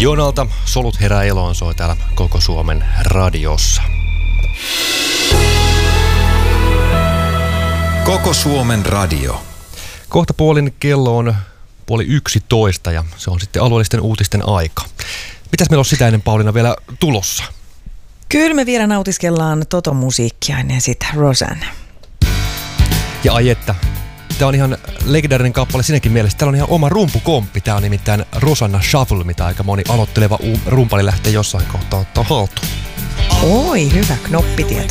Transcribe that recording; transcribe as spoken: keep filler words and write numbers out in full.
Jonalta Solut herää eloon soi täällä Koko Suomen radiossa. Koko Suomen radio. Kohta puolin kello on puoli yksitoista ja se on sitten alueellisten uutisten aika. Mitäs meillä on sitä ennen, Pauliina, vielä tulossa? Kyllä me vielä nautiskellaan Toto-musiikkia ennen sitä, Rosanne. Ja ai että, tämä on ihan legendaarinen kappale sinäkin mielessä. Täällä on ihan oma rumpukomppi. Tämä on nimittäin Rosanna Shuffle, mitä aika moni aloitteleva rumpali lähtee jossain kohtaa ottaa haltuun. Oi, hyvä knoppitieto.